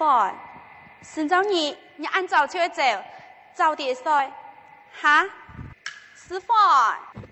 范，孙中义，你按照去走，早点睡，哈，师范。